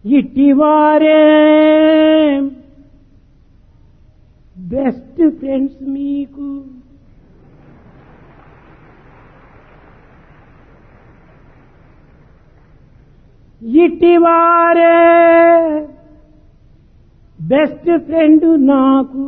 ఇటివారే best friends మీకు, ఇటివారే best friend నాకు.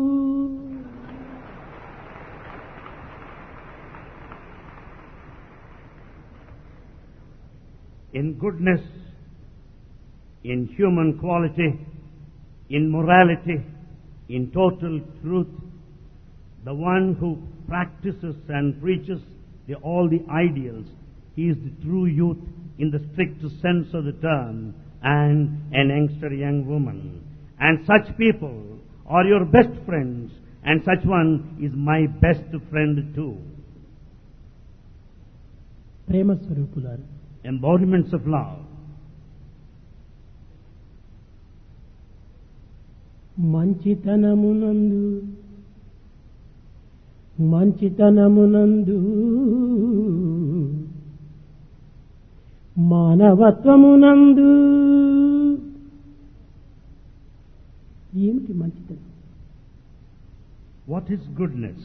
In goodness, in human quality, in morality, in total truth, the one who practices and preaches all the ideals, he is the true youth in the strict sense of the term, and an youngster, young woman. And such people are your best friends, and such one is my best friend too. ప్రేమ స్వరూపులారా, Embodiments of love. మంచితనమునందు మంచితనమునందు మానవత్వమునందు. ఏమిటి మంచితనం? What is goodness?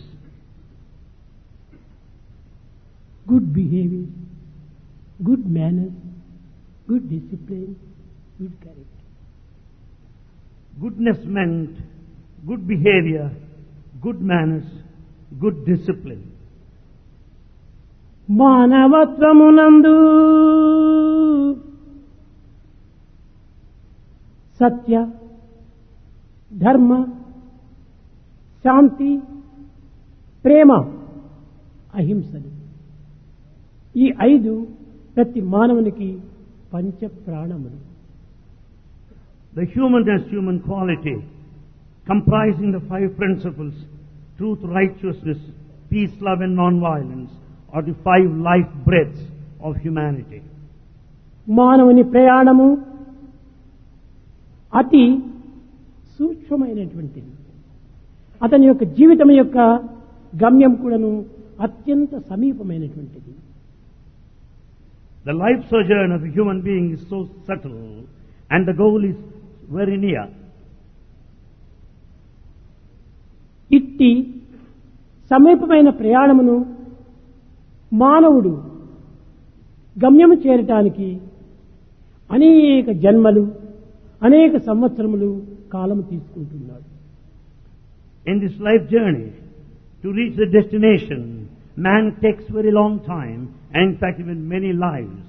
Good behavior, good manners, good discipline, good character. Goodness meant good behavior, good manners, good discipline. మానవత్వమునందు సత్య, ధర్మ, శాంతి, ప్రేమ, అహింసలు. ఈ 5 ప్రతి మానవునికి పంచ ప్రాణములు. The human quality, comprising the 5 principles, truth, righteousness, peace, love and non-violence, are the 5 life breaths of humanity. మానవుని ప్రయాణము అతి సూక్ష్మమైనటువంటిది. అతని యొక్క జీవితం యొక్క గమ్యం కూడాను అత్యంత సమీపమైనటువంటిది. The life sojourn of a human being is so subtle, and the goal is very near. ఇట్టి సమీపమైన ప్రయాణమును మానవుడు గమ్యము చేరటానికి అనేక జన్మలు, అనేక సంవత్సరములు కాలము తీసుకుంటున్నాడు. In this life journey, to reach the destination, man takes very long time, and in fact even many lives.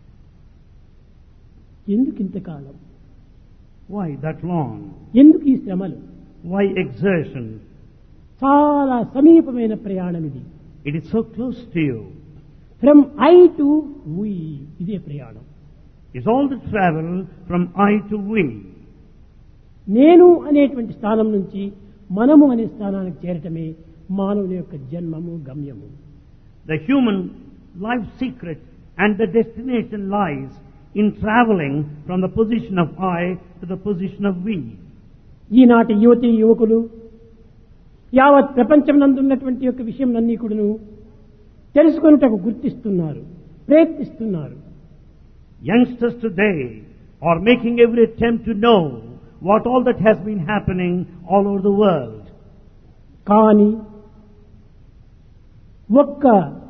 ఎందుకు ఇంతకాలం? Why that long? ఎందుకు ఈ శ్రమలు? Why exertion? చాలా సమీపమైన ప్రయాణం ఇది. It is so close to you. From I to V, ఇదే ప్రయాణం. It's all the travel from I to we. నేను అనేటువంటి స్థానం నుంచి మనము అనే స్థానానికి చేరటమే మానవుని యొక్క జన్మము, గమ్యము. The human life secret and the destination lies in traveling from the position of I to the position of we. ఈనాటి యువతి యువకులు యావత్ ప్రపంచం నందున్నటువంటి యొక్క విషయం అన్నీ కూడాను తెలుసుకొనుటకు గుర్తిస్తున్నారు, ప్రయత్నిస్తున్నారు. Youngsters today are making every attempt to know what all that has been happening all over the world. కానీ ఒక్క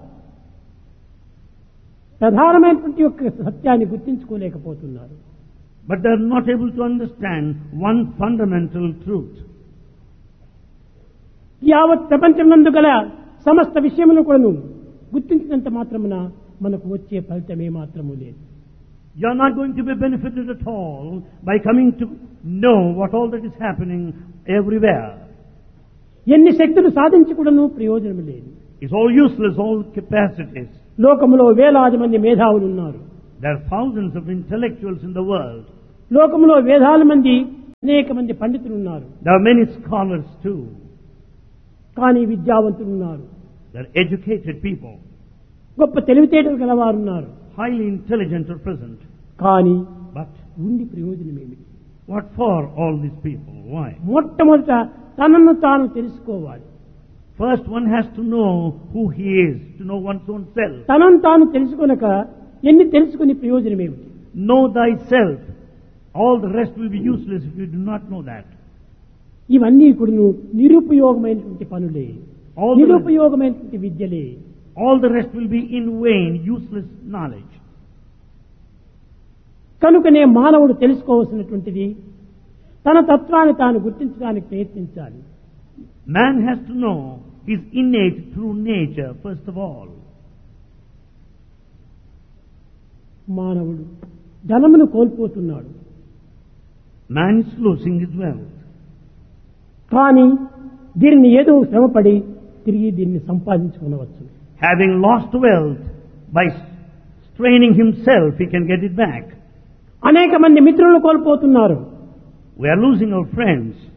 ప్రధానమైనటువంటి యొక్క సత్యాన్ని గుర్తించుకోలేకపోతున్నారు. But they are not able to understand one fundamental truth. యావత్ ప్రపంచం నందు గల సమస్త విషయమును కూడాను గుర్తించినంత మాత్రమున మనకు వచ్చే ఫలితం ఏ మాత్రము లేదు. You are not going to be benefited at all by coming to know what all that is happening everywhere. ఎన్ని శక్తులు సాధించి కూడాను ప్రయోజనం లేదు. It's all useless, all capacities. లోకములో వేలాది మంది మేధావులు ఉన్నారు. There are thousands of intellectuals in the world. లోకములో వేలాది మంది, అనేక మంది పండితులు ఉన్నారు. There are many scholars too. కానీ విద్యావంతులు ఉన్నారు. There are educated people. గొప్ప తెలివితేటలు గలవారున్నారు. Highly intelligent are present. కానీ But ఉండి ప్రయోజనం ఏమిటి? what for all these people? Why? మొట్టమొదట తనను తాను తెలుసుకోవాలి. First one has to know who he is, to know one's own self. తనను తాను తెలుసుకొనక ఎన్ని తెలుసుకుని ప్రయోజనం ఏమిటి? Know thyself. All the rest will be useless if you do not know that. ఇవన్నీ కూడా నిరుపయోగమైనటువంటి పనులే, All the, నిరుపయోగమైనటువంటి విద్యలే. all the rest will be in vain, useless knowledge. కనుకనే మానవుడు తెలుసుకోవాల్సినటువంటిది తన తత్వాన్ని తాను గుర్తించడానికి ప్రయత్నించాలి. Man has to know his innate true nature first of all. మానవుడు ధనమును కోల్పోతున్నాడు, Man is losing his wealth. కానీ దీనిని ఏదో శ్రమపడి తిరిగి దీన్ని సంపాదించుకోవచ్చు. Having lost wealth, by straining himself, he can get it back. అనేక మంది మిత్రులను కోల్పోతున్నారు. We are losing our friends.